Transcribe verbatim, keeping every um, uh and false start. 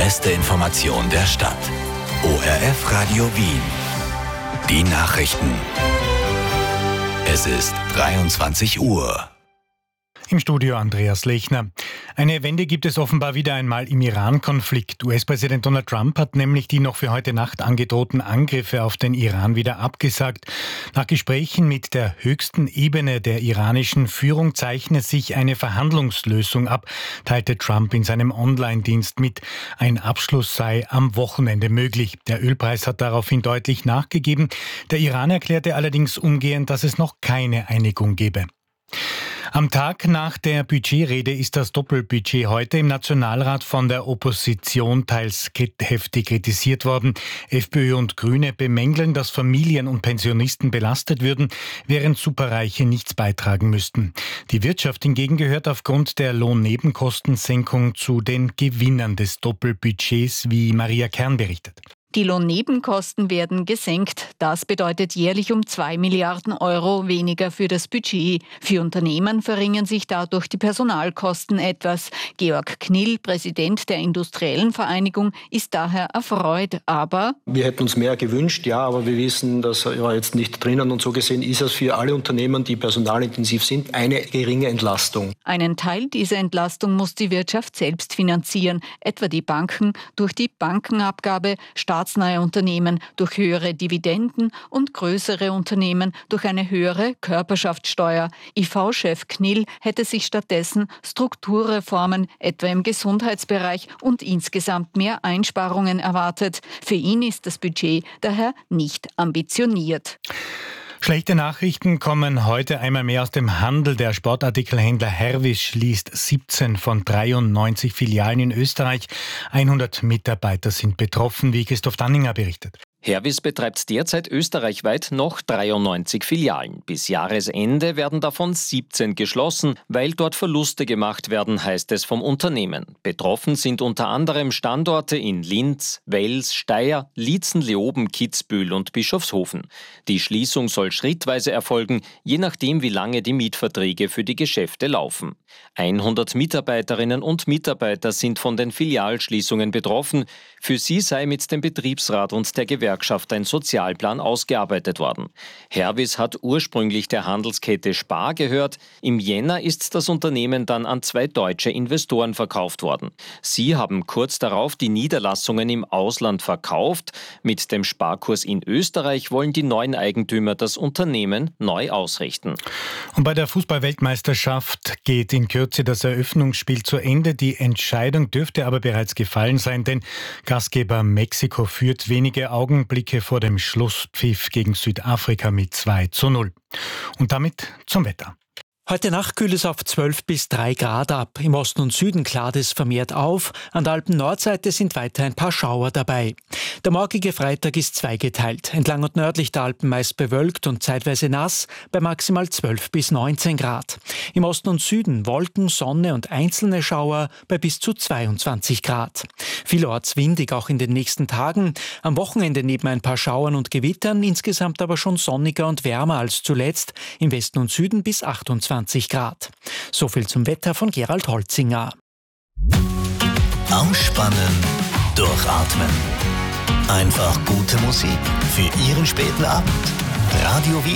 beste Information der Stadt. O R F Radio Wien. Die Nachrichten. Es ist dreiundzwanzig Uhr. Im Studio Andreas Lechner. Eine Wende gibt es offenbar wieder einmal im Iran-Konflikt. U S-Präsident Donald Trump hat nämlich die noch für heute Nacht angedrohten Angriffe auf den Iran wieder abgesagt. Nach Gesprächen mit der höchsten Ebene der iranischen Führung zeichne sich eine Verhandlungslösung ab, teilte Trump in seinem Online-Dienst mit. Ein Abschluss sei am Wochenende möglich. Der Ölpreis hat daraufhin deutlich nachgegeben. Der Iran erklärte allerdings umgehend, dass es noch keine Einigung gebe. Am Tag nach der Budgetrede ist das Doppelbudget heute im Nationalrat von der Opposition teils heftig kritisiert worden. FPÖ und Grüne bemängeln, dass Familien und Pensionisten belastet würden, während Superreiche nichts beitragen müssten. Die Wirtschaft hingegen gehört aufgrund der Lohnnebenkostensenkung zu den Gewinnern des Doppelbudgets, wie Maria Kern berichtet. Die Lohnnebenkosten werden gesenkt. Das bedeutet jährlich um zwei Milliarden Euro weniger für das Budget. Für Unternehmen verringern sich dadurch die Personalkosten etwas. Georg Knill, Präsident der Industriellen Vereinigung, ist daher erfreut. Aber wir hätten uns mehr gewünscht, ja, aber wir wissen, das war jetzt nicht drinnen. Und so gesehen ist es für alle Unternehmen, die personalintensiv sind, eine geringe Entlastung. Einen Teil dieser Entlastung muss die Wirtschaft selbst finanzieren, etwa die Banken durch die Bankenabgabe, staatsnahe Unternehmen durch höhere Dividenden und größere Unternehmen durch eine höhere Körperschaftssteuer. I V-Chef Knill hätte sich stattdessen Strukturreformen, etwa im Gesundheitsbereich, und insgesamt mehr Einsparungen erwartet. Für ihn ist das Budget daher nicht ambitioniert. Schlechte Nachrichten kommen heute einmal mehr aus dem Handel. Der Sportartikelhändler Hervis schließt siebzehn von dreiundneunzig Filialen in Österreich. hundert Mitarbeiter sind betroffen, wie Christoph Danninger berichtet. Hervis betreibt derzeit österreichweit noch dreiundneunzig Filialen. Bis Jahresende werden davon siebzehn geschlossen, weil dort Verluste gemacht werden, heißt es vom Unternehmen. Betroffen sind unter anderem Standorte in Linz, Wels, Steyr, Liezen, Leoben, Kitzbühel und Bischofshofen. Die Schließung soll schrittweise erfolgen, je nachdem wie lange die Mietverträge für die Geschäfte laufen. hundert Mitarbeiterinnen und Mitarbeiter sind von den Filialschließungen betroffen. Für sie sei mit dem Betriebsrat und der Gewerkschaft ein Sozialplan ausgearbeitet worden. Hervis hat ursprünglich der Handelskette Spar gehört. Im Jänner ist das Unternehmen dann an zwei deutsche Investoren verkauft worden. Sie haben kurz darauf die Niederlassungen im Ausland verkauft. Mit dem Sparkurs in Österreich wollen die neuen Eigentümer das Unternehmen neu ausrichten. Und bei der Fußball-Weltmeisterschaft geht in Kürze das Eröffnungsspiel zu Ende. Die Entscheidung dürfte aber bereits gefallen sein, denn Gastgeber Mexiko führt wenige Augenblicke vor dem Schlusspfiff gegen Südafrika mit zwei zu null. Und damit zum Wetter. Heute Nacht kühlt es auf zwölf bis drei Grad ab. Im Osten und Süden klart es vermehrt auf. An der Alpen-Nordseite sind weiter ein paar Schauer dabei. Der morgige Freitag ist zweigeteilt. Entlang und nördlich der Alpen meist bewölkt und zeitweise nass bei maximal zwölf bis neunzehn Grad. Im Osten und Süden Wolken, Sonne und einzelne Schauer bei bis zu zweiundzwanzig Grad. Vielorts windig auch in den nächsten Tagen. Am Wochenende neben ein paar Schauern und Gewittern insgesamt aber schon sonniger und wärmer als zuletzt. Im Westen und Süden bis achtundzwanzig Grad. So viel zum Wetter von Gerald Holzinger. Ausspannen, durchatmen. Einfach gute Musik für Ihren späten Abend. Radio Wien.